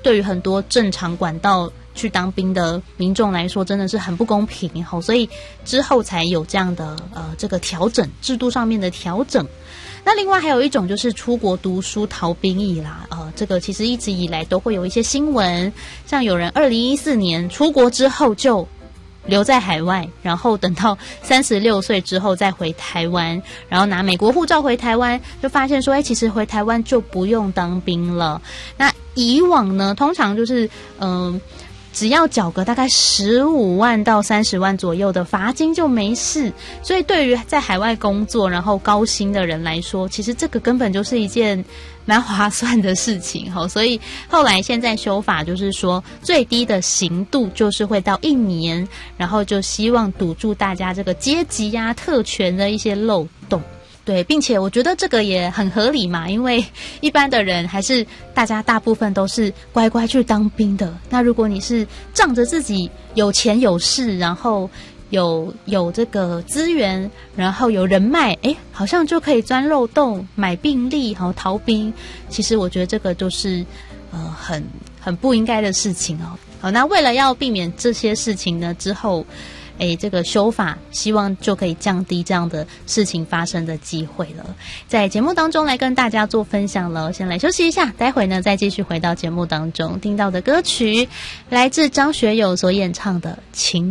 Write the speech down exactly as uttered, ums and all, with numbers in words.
对于很多正常管道去当兵的民众来说，真的是很不公平，好，所以之后才有这样的呃这个调整，制度上面的调整。那另外还有一种就是出国读书逃兵役啦，呃，这个其实一直以来都会有一些新闻，像有人二零一四年出国之后就留在海外，然后等到三十六岁之后再回台湾，然后拿美国护照回台湾，就发现说，哎，其实回台湾就不用当兵了。那以往呢，通常就是嗯。呃只要缴个大概十五万到三十万左右的罚金就没事，所以对于在海外工作然后高薪的人来说，其实这个根本就是一件蛮划算的事情。所以后来现在修法就是说，最低的刑度就是会到一年，然后就希望堵住大家这个阶级呀、特权的一些漏洞。对，并且我觉得这个也很合理嘛，因为一般的人还是大家大部分都是乖乖去当兵的。那如果你是仗着自己有钱有势，然后有有这个资源，然后有人脉，诶，好像就可以钻漏洞买兵力，好逃兵。其实我觉得这个就是呃很很不应该的事情哦。好，那为了要避免这些事情呢，之后诶，这个修法希望就可以降低这样的事情发生的机会了。在节目当中来跟大家做分享了，先来休息一下，待会呢再继续回到节目当中。听到的歌曲来自张学友所演唱的《情》。